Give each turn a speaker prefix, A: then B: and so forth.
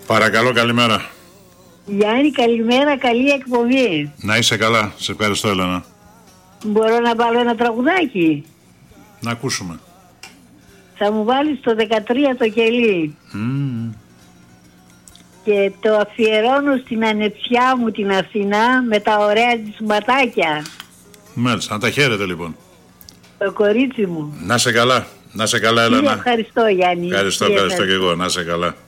A: Παρακαλώ, καλημέρα.
B: Γιάννη, καλημέρα, καλή εκπομπή.
A: Να είσαι καλά, σε ευχαριστώ, Έλενα.
B: Μπορώ να βάλω ένα τραγουδάκι?
A: Να ακούσουμε.
B: Θα μου βάλεις το 13 το κελί. Και το αφιερώνω στην ανεψιά μου την Αθηνά με τα ωραία της ματάκια.
A: Μάλιστα, να τα χαίρετε λοιπόν.
B: Το κορίτσι μου.
A: Να σε καλά, να σε καλά, Έλενα.
B: Ευχαριστώ, Γιάννη.
A: Ευχαριστώ και εγώ, να σε καλά.